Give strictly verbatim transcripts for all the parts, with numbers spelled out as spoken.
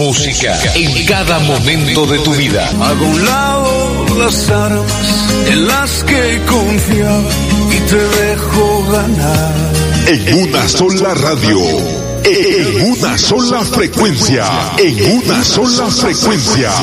Música en cada momento de tu vida. Hago a un lado las armas en las que confiaba y te dejo ganar. En una sola radio, en una sola frecuencia, en una sola frecuencia.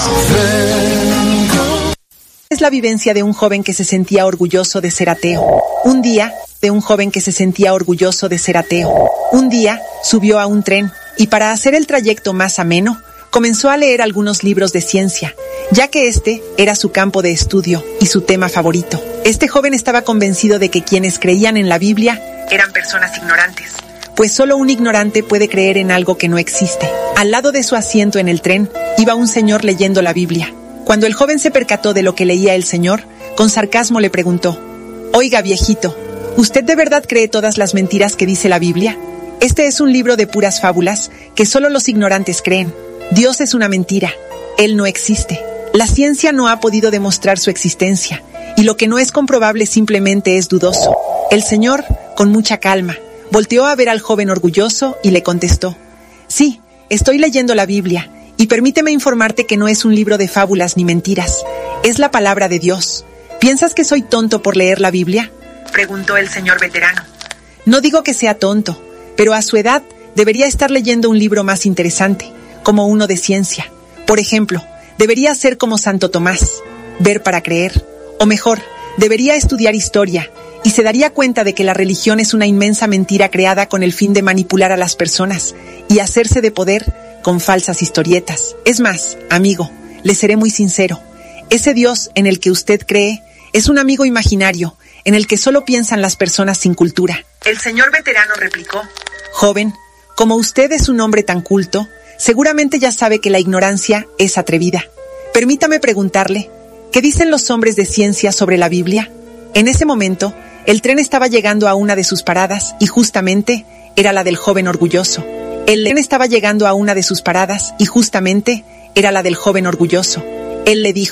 Es la vivencia de un joven que se sentía orgulloso de ser ateo. Un día, de un joven que se sentía orgulloso de ser ateo. Un día, subió a un tren y para hacer el trayecto más ameno, comenzó a leer algunos libros de ciencia, ya que este era su campo de estudio y su tema favorito. Este joven estaba convencido de que quienes creían en la Biblia eran personas ignorantes, pues solo un ignorante puede creer en algo que no existe. Al lado de su asiento en el tren, iba un señor leyendo la Biblia. Cuando el joven se percató de lo que leía el señor, con sarcasmo le preguntó: «Oiga, viejito, ¿usted de verdad cree todas las mentiras que dice la Biblia? Este es un libro de puras fábulas que solo los ignorantes creen. Dios es una mentira. Él no existe. La ciencia no ha podido demostrar su existencia, y lo que no es comprobable simplemente es dudoso». El señor, con mucha calma, volteó a ver al joven orgulloso y le contestó: «Sí, estoy leyendo la Biblia, y permíteme informarte que no es un libro de fábulas ni mentiras. Es la palabra de Dios. ¿Piensas que soy tonto por leer la Biblia?», preguntó el señor veterano. «No digo que sea tonto, pero a su edad debería estar leyendo un libro más interesante, como uno de ciencia. Por ejemplo, debería ser como Santo Tomás, ver para creer. O mejor, debería estudiar historia, y se daría cuenta de que la religión es una inmensa mentira creada con el fin de manipular a las personas y hacerse de poder con falsas historietas. Es más, amigo, le seré muy sincero. Ese Dios en el que usted cree es un amigo imaginario, en el que solo piensan las personas sin cultura». El señor veterano replicó: «Joven, como usted es un hombre tan culto, seguramente ya sabe que la ignorancia es atrevida. Permítame preguntarle, ¿qué dicen los hombres de ciencia sobre la Biblia?». En ese momento, el tren estaba llegando a una de sus paradas y justamente era la del joven orgulloso. El tren estaba llegando a una de sus paradas y justamente era la del joven orgulloso. Él le dijo: